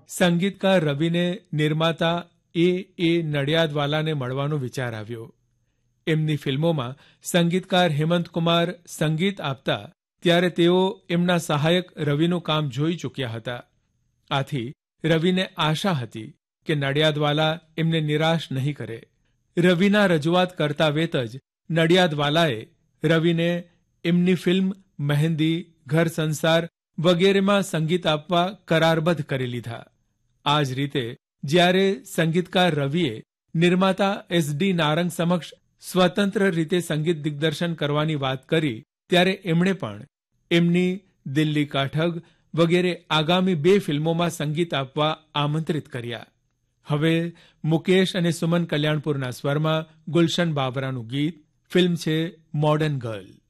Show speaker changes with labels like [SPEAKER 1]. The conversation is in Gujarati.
[SPEAKER 1] સંગીતકાર રવિને નિર્માતા એ નડિયાદવાલાને મળવાનો વિચાર આવ્યો. એમની ફિલ્મોમાં સંગીતકાર હેમંતકુમાર સંગીત આપતા ત્યારે તેઓ એમના સહાયક રવિનું કામ જોઈ ચૂક્યા હતા. આથી રવિને આશા હતી કે નડિયાદવાલા એમને નિરાશ નહીં કરે. રવિના રજૂઆત કરતા વેત જ નડિયાદવાલાએ રવિને એમની ફિલ્મ મહેંદી, ઘર સંસાર વગેરેમાં સંગીત આપવા કરારબદ્ધ કરી લીધા. આ જ રીતે જ્યારે સંગીતકાર રવિએ નિર્માતા SD નારંગ સમક્ષ સ્વતંત્ર રીતે સંગીત દિગ્દર્શન કરવાની વાત કરી ત્યારે એમણે પણ એમની દિલ્હી કા ઠગ વગેરે આગામી 2 ફિલ્મોમાં સંગીત આપવા આમંત્રિત કર્યા. હવે મુકેશ અને સુમન કલ્યાણપુરના સ્વરમાં ગુલશન બાબરાનું ગીત. ફિલ્મ છે મોડર્ન ગર્લ.